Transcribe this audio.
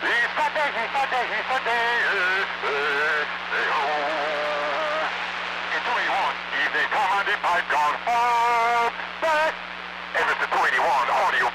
In 281, if they come on the pipe gone far back. If it's a 281 audio